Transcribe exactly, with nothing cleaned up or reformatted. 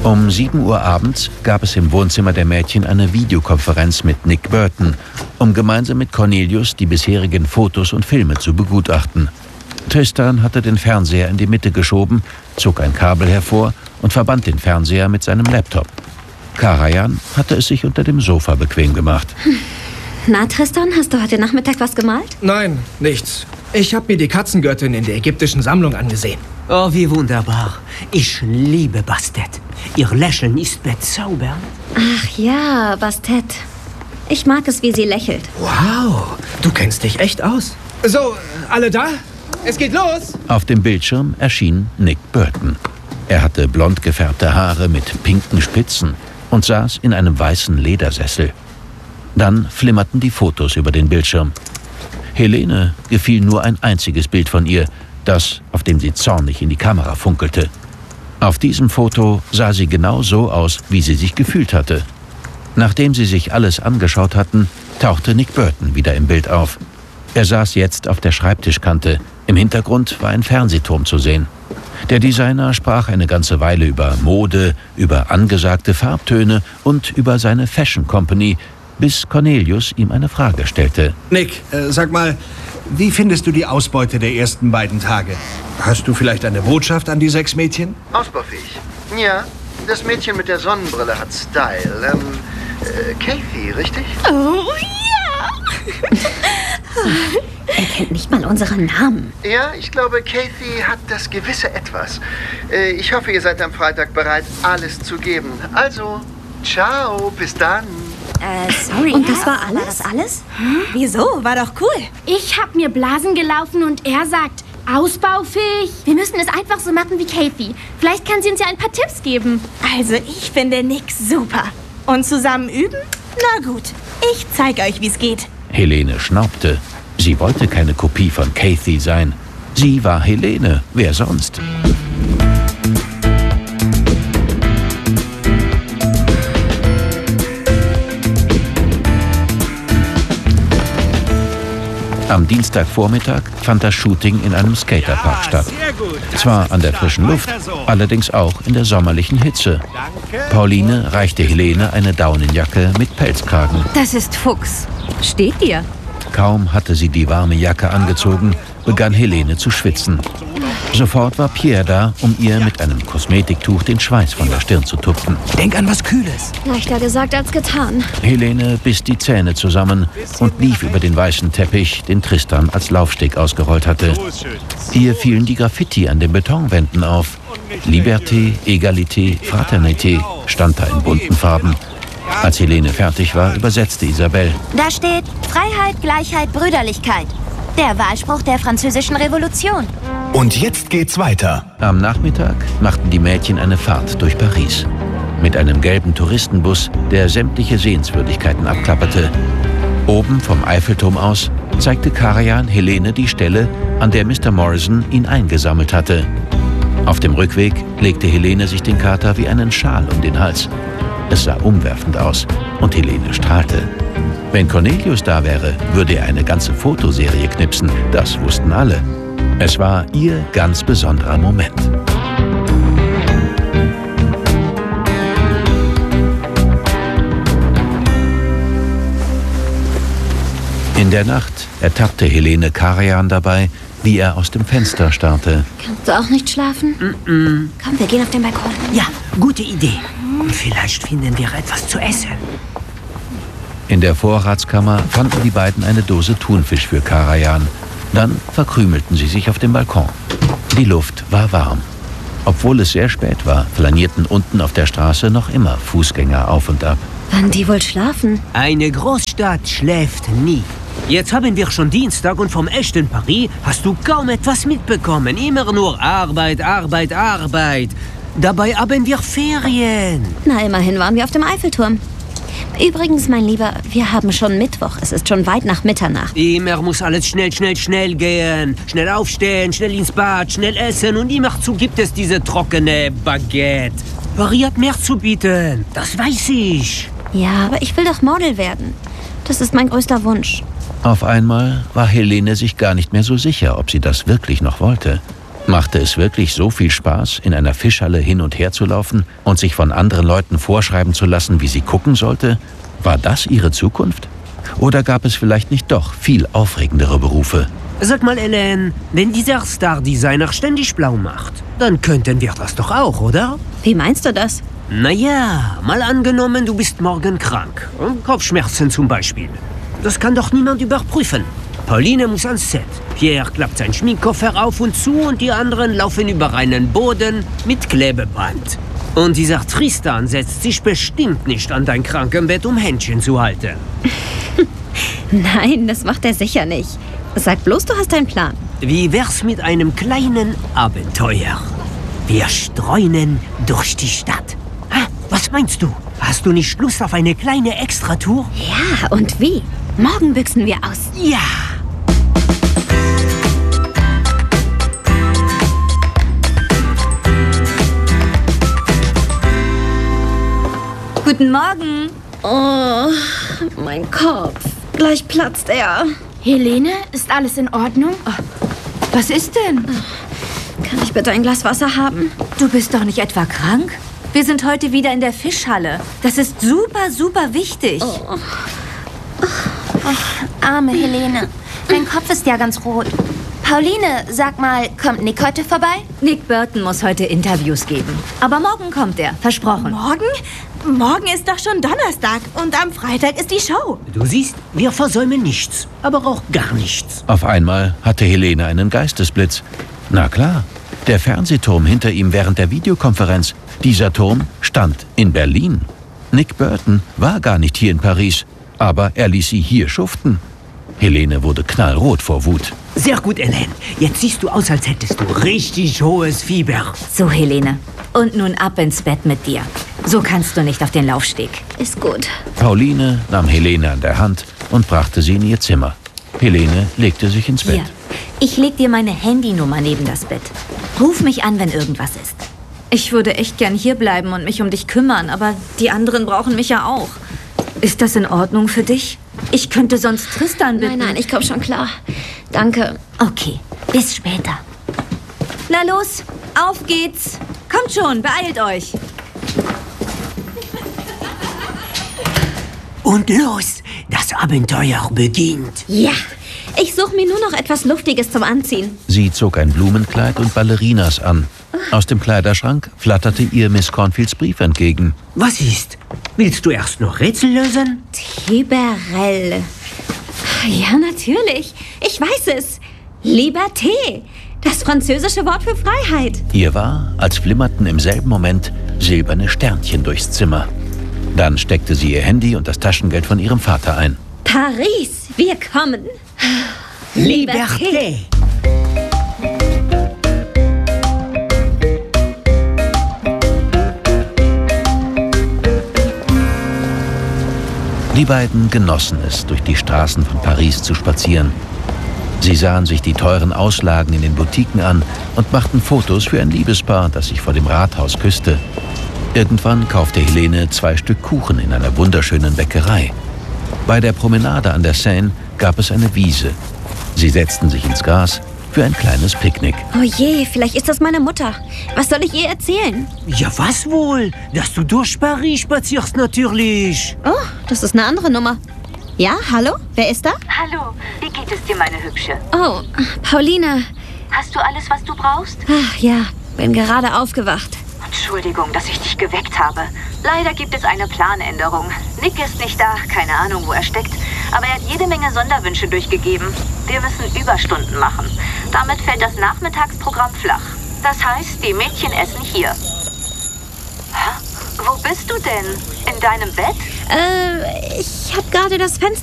Um sieben Uhr abends gab es im Wohnzimmer der Mädchen eine Videokonferenz mit Nick Burton, um gemeinsam mit Cornelius die bisherigen Fotos und Filme zu begutachten. Tristan hatte den Fernseher in die Mitte geschoben, zog ein Kabel hervor und verband den Fernseher mit seinem Laptop. Karajan hatte es sich unter dem Sofa bequem gemacht. Na, Tristan, hast du heute Nachmittag was gemalt? Nein, nichts. Ich habe mir die Katzengöttin in der ägyptischen Sammlung angesehen. Oh, wie wunderbar. Ich liebe Bastet. Ihr Lächeln ist bezaubernd. Ach ja, Bastet. Ich mag es, wie sie lächelt. Wow, du kennst dich echt aus. So, alle da? Es geht los! Auf dem Bildschirm erschien Nick Burton. Er hatte blond gefärbte Haare mit pinken Spitzen und saß in einem weißen Ledersessel. Dann flimmerten die Fotos über den Bildschirm. Helene gefiel nur ein einziges Bild von ihr, das, auf dem sie zornig in die Kamera funkelte. Auf diesem Foto sah sie genau so aus, wie sie sich gefühlt hatte. Nachdem sie sich alles angeschaut hatten, tauchte Nick Burton wieder im Bild auf. Er saß jetzt auf der Schreibtischkante. Im Hintergrund war ein Fernsehturm zu sehen. Der Designer sprach eine ganze Weile über Mode, über angesagte Farbtöne und über seine Fashion Company, bis Cornelius ihm eine Frage stellte. Nick, äh, sag mal, wie findest du die Ausbeute der ersten beiden Tage? Hast du vielleicht eine Botschaft an die sechs Mädchen? Ausbaufähig. Ja, das Mädchen mit der Sonnenbrille hat Style. Ähm, äh, Kathy, richtig? Oh ja! Er kennt nicht mal unseren Namen. Ja, ich glaube, Kathy hat das gewisse Etwas. Äh, ich hoffe, ihr seid am Freitag bereit, alles zu geben. Also, ciao, bis dann. Äh, sorry. Und das war alles? War das alles? Hm? Wieso? War doch cool. Ich hab mir Blasen gelaufen und er sagt, ausbaufähig. Wir müssen es einfach so machen wie Kathy. Vielleicht kann sie uns ja ein paar Tipps geben. Also ich finde Nick super. Und zusammen üben? Na gut, ich zeig euch, wie's geht. Helene schnaubte. Sie wollte keine Kopie von Kathy sein. Sie war Helene, wer sonst? Am Dienstagvormittag fand das Shooting in einem Skaterpark statt. Zwar an der frischen Luft, allerdings auch in der sommerlichen Hitze. Pauline reichte Helene eine Daunenjacke mit Pelzkragen. Das ist Fuchs. Steht dir? Kaum hatte sie die warme Jacke angezogen, begann Helene zu schwitzen. Sofort war Pierre da, um ihr mit einem Kosmetiktuch den Schweiß von der Stirn zu tupfen. Denk an was Kühles. Leichter gesagt als getan. Helene biss die Zähne zusammen und lief über den weißen Teppich, den Tristan als Laufsteg ausgerollt hatte. Ihr fielen die Graffiti an den Betonwänden auf. Liberté, Egalité, Fraternité stand da in bunten Farben. Als Helene fertig war, übersetzte Isabelle. Da steht Freiheit, Gleichheit, Brüderlichkeit. Der Wahlspruch der Französischen Revolution. Und jetzt geht's weiter. Am Nachmittag machten die Mädchen eine Fahrt durch Paris. Mit einem gelben Touristenbus, der sämtliche Sehenswürdigkeiten abklapperte. Oben vom Eiffelturm aus zeigte Karajan Helene die Stelle, an der Mister Morrison ihn eingesammelt hatte. Auf dem Rückweg legte Helene sich den Kater wie einen Schal um den Hals. Es sah umwerfend aus und Helene strahlte. Wenn Cornelius da wäre, würde er eine ganze Fotoserie knipsen, das wussten alle. Es war ihr ganz besonderer Moment. In der Nacht ertappte Helene Karajan dabei, wie er aus dem Fenster starrte. Kannst du auch nicht schlafen? Mm-mm. Komm, wir gehen auf den Balkon. Ja, gute Idee. Und vielleicht finden wir etwas zu essen. In der Vorratskammer fanden die beiden eine Dose Thunfisch für Karajan. Dann verkrümelten sie sich auf dem Balkon. Die Luft war warm. Obwohl es sehr spät war, flanierten unten auf der Straße noch immer Fußgänger auf und ab. Wann die wohl schlafen? Eine Großstadt schläft nie. Jetzt haben wir schon Dienstag und vom echten Paris hast du kaum etwas mitbekommen. Immer nur Arbeit, Arbeit, Arbeit. Dabei haben wir Ferien. Na, immerhin waren wir auf dem Eiffelturm. Übrigens, mein Lieber, wir haben schon Mittwoch. Es ist schon weit nach Mitternacht. Immer muss alles schnell, schnell, schnell gehen. Schnell aufstehen, schnell ins Bad, schnell essen. Und immerzu gibt es diese trockene Baguette. Paris hat mehr zu bieten. Das weiß ich. Ja, aber ich will doch Model werden. Das ist mein größter Wunsch. Auf einmal war Helene sich gar nicht mehr so sicher, ob sie das wirklich noch wollte. Machte es wirklich so viel Spaß, in einer Fischhalle hin und her zu laufen und sich von anderen Leuten vorschreiben zu lassen, wie sie gucken sollte? War das ihre Zukunft? Oder gab es vielleicht nicht doch viel aufregendere Berufe? Sag mal, Ellen, wenn dieser Star-Designer ständig blau macht, dann könnten wir das doch auch, oder? Wie meinst du das? Naja, mal angenommen, du bist morgen krank. Kopfschmerzen zum Beispiel. Das kann doch niemand überprüfen. Pauline muss ans Set. Pierre klappt seinen Schminkkoffer auf und zu und die anderen laufen über einen Boden mit Klebeband. Und dieser Tristan setzt sich bestimmt nicht an dein Krankenbett, um Händchen zu halten. Nein, das macht er sicher nicht. Sag bloß, du hast einen Plan. Wie wär's mit einem kleinen Abenteuer? Wir streunen durch die Stadt. Ha, was meinst du? Hast du nicht Lust auf eine kleine Extratour? Ja, und wie? Morgen büchsen wir aus. Ja! Guten Morgen. Oh, mein Kopf. Gleich platzt er. Helene, ist alles in Ordnung? Was ist denn? Kann ich bitte ein Glas Wasser haben? Du bist doch nicht etwa krank? Wir sind heute wieder in der Fischhalle. Das ist super, super wichtig. Oh. Ach, arme Helene. Dein Kopf ist ja ganz rot. Pauline, sag mal, kommt Nick heute vorbei? Nick Burton muss heute Interviews geben. Aber morgen kommt er, versprochen. Morgen? Morgen ist doch schon Donnerstag und am Freitag ist die Show. Du siehst, wir versäumen nichts, aber auch gar nichts. Auf einmal hatte Helene einen Geistesblitz. Na klar, der Fernsehturm hinter ihm während der Videokonferenz. Dieser Turm stand in Berlin. Nick Burton war gar nicht hier in Paris, aber er ließ sie hier schuften. Helene wurde knallrot vor Wut. Sehr gut, Ellen. Jetzt siehst du aus, als hättest du richtig hohes Fieber. So, Helene. Und nun ab ins Bett mit dir. So kannst du nicht auf den Laufsteg. Ist gut. Pauline nahm Helene an der Hand und brachte sie in ihr Zimmer. Helene legte sich ins Bett. Hier, ich leg dir meine Handynummer neben das Bett. Ruf mich an, wenn irgendwas ist. Ich würde echt gern hier bleiben und mich um dich kümmern, aber die anderen brauchen mich ja auch. Ist das in Ordnung für dich? Ich könnte sonst Tristan bitten. Nein, nein, ich komm schon klar. Danke. Okay, bis später. Na los, auf geht's. Kommt schon, beeilt euch. Und los, das Abenteuer beginnt. Ja, ich suche mir nur noch etwas Luftiges zum Anziehen. Sie zog ein Blumenkleid und Ballerinas an. Aus dem Kleiderschrank flatterte ihr Miss Cornfields Brief entgegen. Was ist? Willst du erst noch Rätsel lösen? Tiberell. Ja, natürlich. Ich weiß es. Liberté. Das französische Wort für Freiheit. Ihr war, als flimmerten im selben Moment silberne Sternchen durchs Zimmer. Dann steckte sie ihr Handy und das Taschengeld von ihrem Vater ein. Paris, wir kommen. Liberté. Die beiden genossen es, durch die Straßen von Paris zu spazieren. Sie sahen sich die teuren Auslagen in den Boutiquen an und machten Fotos für ein Liebespaar, das sich vor dem Rathaus küsste. Irgendwann kaufte Helene zwei Stück Kuchen in einer wunderschönen Bäckerei. Bei der Promenade an der Seine gab es eine Wiese. Sie setzten sich ins Gras für ein kleines Picknick. Oh je, vielleicht ist das meine Mutter. Was soll ich ihr erzählen? Ja, was wohl? Dass du durch Paris spazierst natürlich. Oh, das ist eine andere Nummer. Ja, hallo? Wer ist da? Hallo, wie geht es dir, meine Hübsche? Oh, Pauline. Hast du alles, was du brauchst? Ach ja, bin gerade aufgewacht. Entschuldigung, dass ich dich geweckt habe. Leider gibt es eine Planänderung. Nick ist nicht da, keine Ahnung, wo er steckt. Aber er hat jede Menge Sonderwünsche durchgegeben. Wir müssen Überstunden machen. Damit fällt das Nachmittagsprogramm flach. Das heißt, die Mädchen essen hier. Hä? Wo bist du denn? In deinem Bett? Äh, ich habe gerade das Fenster